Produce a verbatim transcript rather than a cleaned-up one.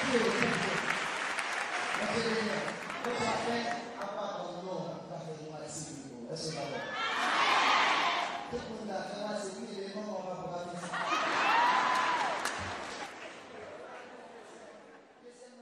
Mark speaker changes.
Speaker 1: Tout le monde a fait, c'est oui, les gens vont pas